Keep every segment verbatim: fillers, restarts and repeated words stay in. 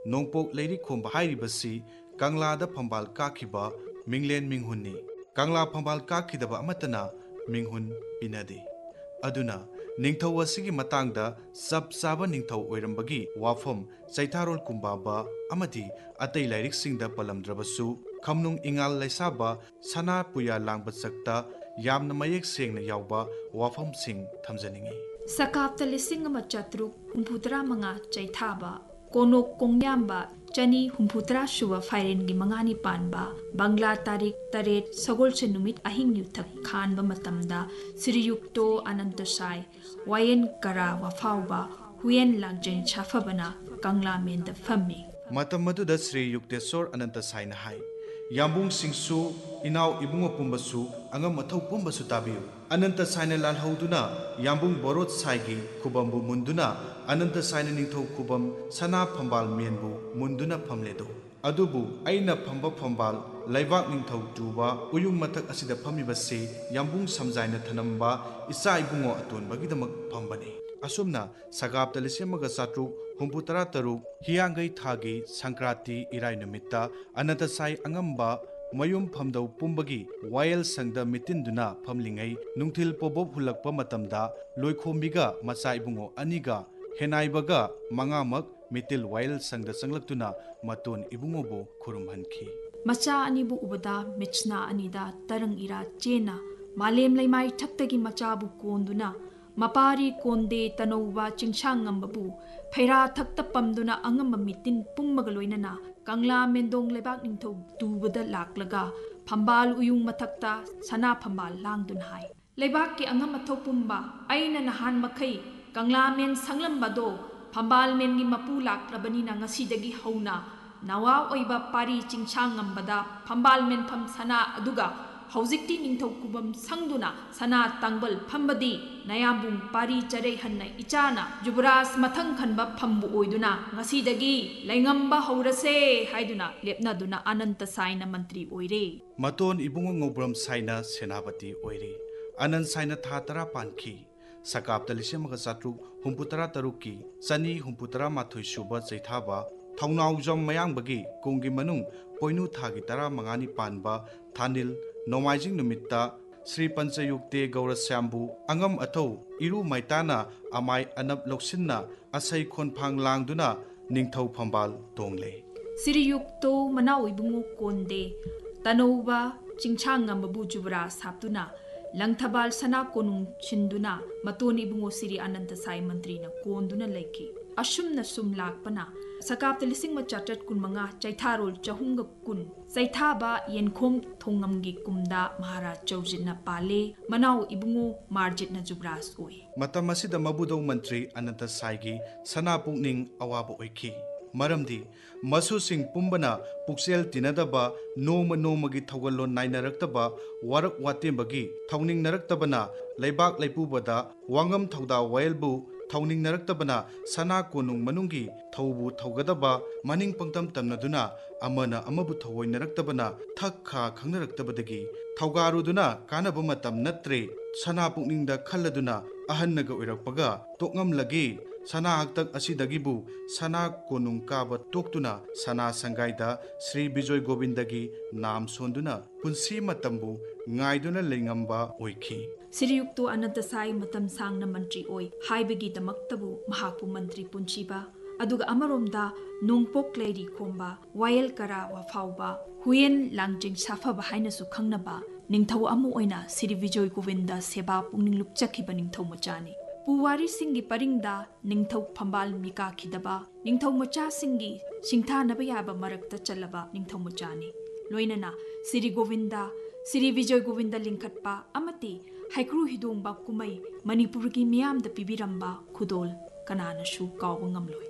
नोंपोक लेरी खोंबा हाइरिबसी कंगलादा फंबाल काखिबा मिंगलेन मिंगहुन्नी कंगला फंबाल काखिदबा अमतना मिंगहुन पिनदे अदुना निंगथौ असिगी मतांगदा सब साबा निंगथौ ओइरंबगी वाफम चैथारोल कुंबाबा अमदी अतै लाइरिकसिंगदा पलमद्रबसु खमनुंग इंगाल लैसाबा सना पुया लांगबा सक्ता यामना मयेक सेंगना यावबा वाफम सिंग थमजनिंगी सकाप्ता लिसिंग अमा चतरुक हुंफुतरा मंगा चैथाबा कोनोक कोंग्याम्बा चनी हुंफुतरा शुवा फाइरेन गी मंगानी पानबा बांग्ला तारीख तरेट सगोलचे नुमित अहिंग युथक खानबा मतमदा सिरियुक्तो अनंत साई वायन करा वफाउबा हुयन लांगजेन छाफबना कंगला मेंद फम्मी मतम मदुदा श्री युक्तेश्वर अनंत साई ना हाई याम्बुंग सिंगसु इनाव इबुंगो पुंबसु अंगम मथौ पुंबसु ताबियु अनंत साइना लालहौदुना याम्बुंग बोरोत साइगी खुबमबु मुंदुना अनंत साइना निंथौ खुबम सना फंबाल मेनबु मुंदुना फमलेदो अदुबु अइना फंबा फंबाल लैबाक निंथौ तुबा उयुंग मथक असिदा फमिबसे याम्बुंग समजाइना थनंबा इसा इबुंगो अतोनबगिदमक फंबने असुमना सगाप्ता लिसिमगा सात्रुक हुंपुतरा तरुक हियांगई थागी संक्रांति इराय नुमित्ता अनंत साई अंगंबा मयुम फमदौ पुंबगी वायल संगदा मितिंदुना फमलिंगई नुंथिल पोबोब हुलकपा मतमदा लोइखोंबिगा मचा इबुंगो अनिगा हेनाइबगा मंगामक मितिल वायल संगदा संगलक्तुना मतोन इबुंगोबो खुरुमहनखी मचा अनिबु उबदा मिचना अनिदा तरंग इरा चेना मालेम लैमाई ठक्तगी मचाबु कोंदुना मपारी कोंदे तनौबा चिंशांगंबबु फैरा थक्ता पमदुना अंगम मितिन पुंबगलोइनना कंगला मेंदोंग लेबाक निंथौ तुबदा लाकलगा फंबाल उयुंग मथक्ता सना फंबाल लांगदुन हाय लेबाक के अंगम मथौ पुंबा अइना नहान मखै कंगला मेन संगलंबदो फंबाल मेनगी मपु लाकलबनिना ngasiदगी हौना नवा ओइबा पारी चिंशांगंबदा फंबाल मेन फम सना अदुगा हौजिक्ति निंथौ कुबम संगदुना सना तांगबल फंबदी नयाबुंग पारी चरे हन्ना इचाना जुबरास मथंग खनबा फंबु ओइदुना ngasiदगी लैंगंबा हौरसे हाइदुना लेपनादुना अनंत साइना मंत्री ओइरे मतोन इबुंगो ngobram साइना सेनापति ओइरे अनंत साइना था तरा पानखी सकाप्ता लिसिमगा सात्रुक हुंपुतरा तरुकी चनी हुंपुतरा माथोइ सुबा चैथाबा थौनाउजम मयांगबगी कोंगी मनुंग पोइनु थागी तरा मंगानी पानबा थानिल नोमाइजिंग नुमित्ता श्री पंचयुक्ते गौरस्याम्बु अंगम अथौ इरु मैताना अमाय अनब लौसिन्ना असै खोनफांग लांगदुना निंथौ फंबाल तोंगले सिरियुक्तो मनाउ इबुंगो कोंदे तनौबा चिंछांगंबबु जुबरा साप्तुना लंगथबाल सना कोनुंग छिंदुना मतोन इबुंगो सिरि अनंत साई मंत्रीना कोंदुना लेखि असुमना सुम लाकपना सकाप्ता लिसिंग मचाटट कुनमंगा चैथारोल चहुंग कुन चैथाबा येनखोम थोंगमगी कुमदा महाराज चौजिना पाले मनाउ इबुंगो मार्जितना जुब्रास ओइ मतम असिदा मबुदौ मंत्री अनंत साईगी सना पुकनिंग अवाब ओइखी मरमदी मसुसिंग पुंबना पुक्सेल तिनदबा नोम नोमगी थौगल्लोन नाइनरक्तबा वारक वातेंबगी थौनिंग नरक्तबना लैबाक लैपुबदा वांगम थौदा वायलबु थौनिंग नरक्तबना सना कोनुंग मनुंगी थौबु थौगदबा मनिंग पंगतम तमनदुना अमना अमबु थौवै नरक्तबना थक्खा खंगनरक्तबदगी थौगारुदुना कानबा मतम नत्रे सना पुकनिंगदा खल्लदुना अहन्नगा ओइरक्पगा तोकंगमलगी सना हक्तक असिदगिबु सना कोनुंग काबा तोक्तुना सना संगाइदा श्री विजय गोविंदगी नाम सोंदुना पुंसी मतंबु ngaiduna lengamba oikhi सिरियुक्तो अनंत साई मतम सांगना मंत्री ओइ हाइबगी दमक्तबु महापु मंत्री पुंचिबा अदुगा अमरोमदा नोंपोक लेरी खोंबा वायल करा वफाउबा हुयेन लांगजिंग साफबा हाइनसु खंगनबा निंगथौ अमु ओइना श्री विजय गोविंद सेवा पुंगनिंग लुपचखिबा निंगथौ मचानी पुवारी सिंगी परिंगदा निंगथौ फंबाल मिका खिदबा निंगथौ मचा सिंगी सिंथानबा याबा मरकता चलबा निंगथौ मचानी लोइनना श्री गोविंदा श्री विजय गोविंद लिंखटपा अमति हाइक्रू हिदोंबा कुमई मणिपुर की मियामदा पिबिरंबा खुदोल कनानसु कावबा ngamloi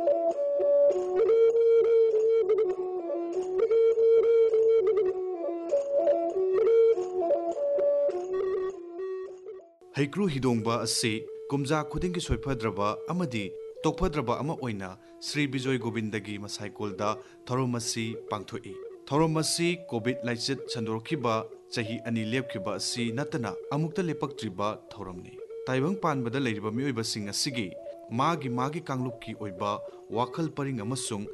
हाइक्रू हिदोंबा असे कुमजा खुदिंगी सोइफद्रबा अमदी तोकफद्रबा अमा ओइना श्री विजय गोविंदगी मसाइकोलदा थरोमसी पांगथोई थौरमसी कोविड लाइचित संदोरखिबा चही अनि लेपखिबा असि नतना अमुक्ता लेपक्त्रिबा थौरमनि ताइबंग पानबदा लेरिबा मियोइबसिंग असिगी मागी मागी कांगलुपकी ओइबा वाखल परिंग अमसुंग